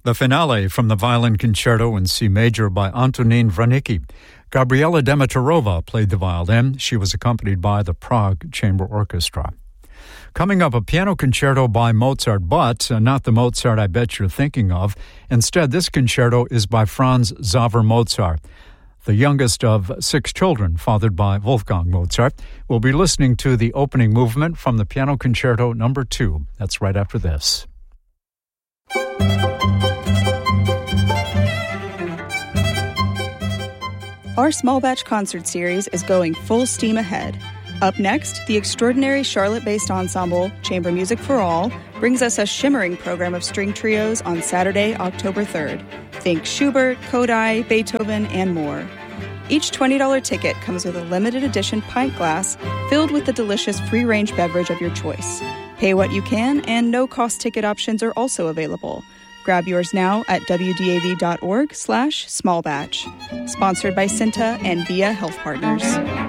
The finale from the Violin Concerto in C major by Antonín Vranický. Gabriela Dimitrova played the violin. She was accompanied by the Prague Chamber Orchestra. Coming up, a piano concerto by Mozart, but not the Mozart I bet you're thinking of. Instead, this concerto is by Franz Xaver Mozart, the youngest of 6 children fathered by Wolfgang Mozart. We'll be listening to the opening movement from the Piano Concerto No. 2. That's right after this. Our small batch concert series is going full steam ahead. Up next, the extraordinary Charlotte-based ensemble, Chamber Music for All, brings us a shimmering program of string trios on Saturday, October 3rd. Think Schubert, Kodály, Beethoven, and more. Each $20 ticket comes with a limited edition pint glass filled with the delicious free-range beverage of your choice. Pay what you can, and no-cost ticket options are also available. Grab yours now at wdav.org/smallbatch. Sponsored by Cinta and Via Health Partners.